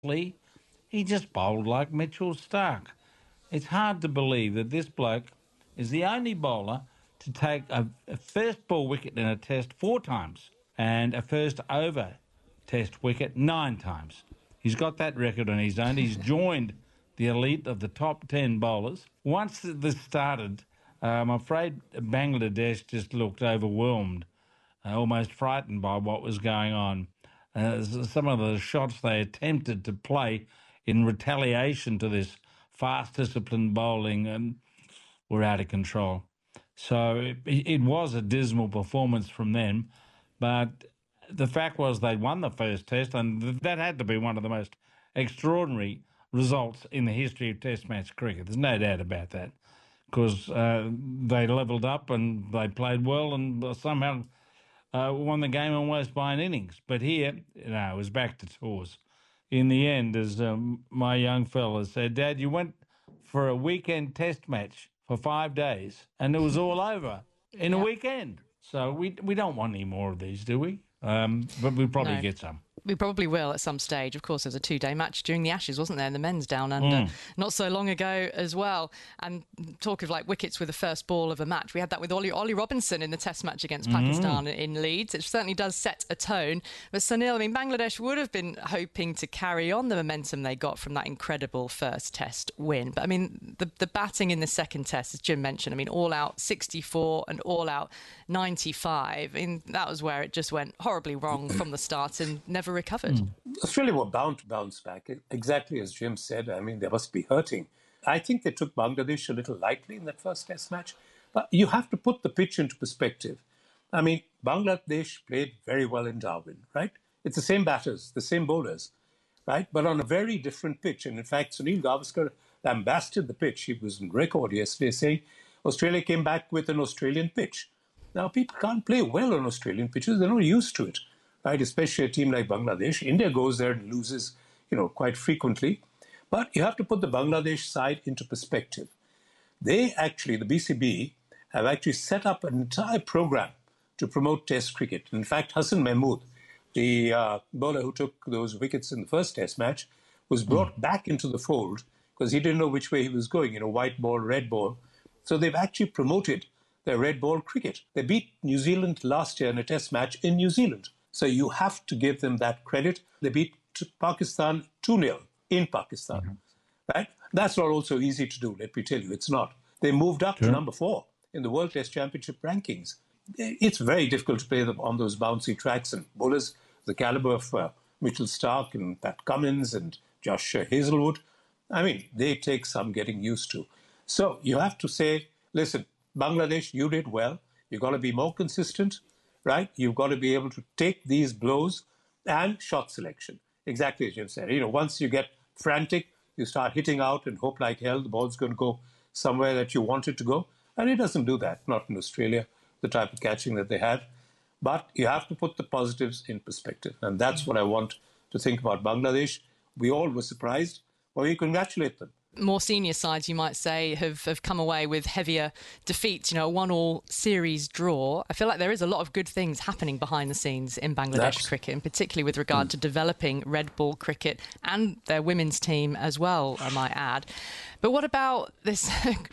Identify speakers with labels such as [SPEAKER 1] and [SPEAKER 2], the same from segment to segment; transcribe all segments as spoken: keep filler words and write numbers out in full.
[SPEAKER 1] he just bowled like Mitchell Starc. It's hard to believe that this bloke is the only bowler to take a, a first ball wicket in a test four times and a first over test wicket nine times. He's got that record on his own. He's joined the elite of the top ten bowlers. Once this started, uh, I'm afraid Bangladesh just looked overwhelmed, uh, almost frightened by what was going on. Uh, some of the shots they attempted to play in retaliation to this fast, disciplined bowling um, were out of control. So it, it was a dismal performance from them, but the fact was they won the first test, and that had to be one of the most extraordinary results in the history of Test match cricket. There's no doubt about that, because uh, they levelled up and they played well and somehow uh, won the game almost by an innings. But here, you know, it was back to tours. In the end, as um, my young fella said, Dad, you went for a weekend test match for five days and it was all over in yep. a weekend. So we we don't want any more of these, do we? Um, but we'll probably
[SPEAKER 2] no.
[SPEAKER 1] get some.
[SPEAKER 2] We probably will at some stage. Of course, there was a two-day match during the Ashes, wasn't there, in the men's down under, mm. not so long ago as well. And talk of like wickets with the first ball of a match, we had that with Ollie, Ollie Robinson in the Test match against mm. Pakistan in Leeds. It certainly does set a tone. But Sunil, I mean, Bangladesh would have been hoping to carry on the momentum they got from that incredible first Test win. But I mean, the, the batting in the second Test, as Jim mentioned, I mean, all out sixty-four and all out ninety-five. I mean, that was where it just went horribly wrong from the start and never recovered. Mm.
[SPEAKER 3] Australia were bound to bounce back, exactly as Jim said. I mean, they must be hurting. I think they took Bangladesh a little lightly in that first Test match. But you have to put the pitch into perspective. I mean, Bangladesh played very well in Darwin, right? It's the same batters, the same bowlers, right? But on a very different pitch. And in fact, Sunil Gavaskar lambasted the pitch. He was in record yesterday saying Australia came back with an Australian pitch. Now, people can't play well on Australian pitches. They're not used to it. Right, especially a team like Bangladesh. India goes there and loses, you know, quite frequently. But you have to put the Bangladesh side into perspective. They actually, the B C B, have actually set up an entire program to promote Test cricket. In fact, Hassan Mahmood, the uh, bowler who took those wickets in the first Test match, was brought mm. back into the fold because he didn't know which way he was going, you know, white ball, red ball. So they've actually promoted their red ball cricket. They beat New Zealand last year in a Test match in New Zealand. So you have to give them that credit. They beat Pakistan two nil in Pakistan, mm-hmm. right? That's not also easy to do, let me tell you. It's not. They moved up sure. to number four in the World Test Championship rankings. It's very difficult to play them on those bouncy tracks, and bowlers the caliber of uh, Mitchell Starc and Pat Cummins and Josh Hazlewood, I mean, they take some getting used to. So you have to say, listen, Bangladesh, you did well. You've got to be more consistent. Right? You've got to be able to take these blows and shot selection. Exactly as Jim said. You know, once you get frantic, you start hitting out and hope like hell the ball's going to go somewhere that you want it to go. And it doesn't do that, not in Australia, the type of catching that they had. But you have to put the positives in perspective. And that's what I want to think about Bangladesh. We all were surprised. Well, we congratulate them.
[SPEAKER 2] More senior sides, you might say, have, have come away with heavier defeats, you know, a one-all series draw. I feel like there is a lot of good things happening behind the scenes in Bangladesh That's... cricket, and particularly with regard mm. to developing red ball cricket and their women's team as well, I might add. But what about this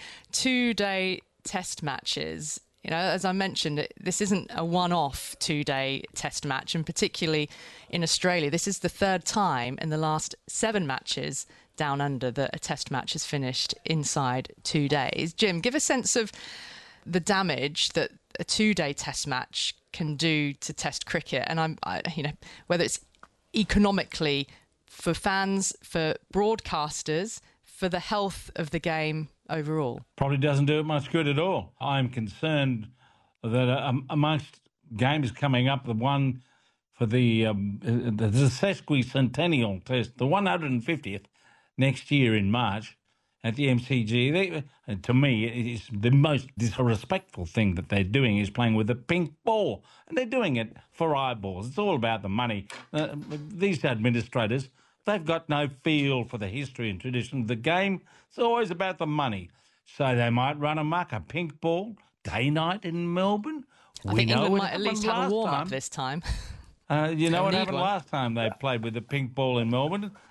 [SPEAKER 2] two-day test matches? You know, as I mentioned, this isn't a one-off two-day test match, and particularly in Australia, this is the third time in the last seven matches down under that a test match has finished inside two days. Jim, give a sense of the damage that a two-day test match can do to test cricket, and I'm, I, you know, whether it's economically for fans, for broadcasters, for the health of the game overall.
[SPEAKER 1] Probably doesn't do it much good at all. I'm concerned that uh, amongst games coming up, the one for the um, the, the sesquicentennial test, the one hundred fiftieth next year in March at the M C G, they, to me, it's the most disrespectful thing that they're doing is playing with a pink ball. And they're doing it for eyeballs. It's all about the money. Uh, these administrators, they've got no feel for the history and tradition of the game. It's always about the money. So they might run amok, a pink ball, day-night in Melbourne.
[SPEAKER 2] I we think know England might at least have a warm-up this time.
[SPEAKER 1] Uh, you know what happened one. last time they played with the pink ball in Melbourne?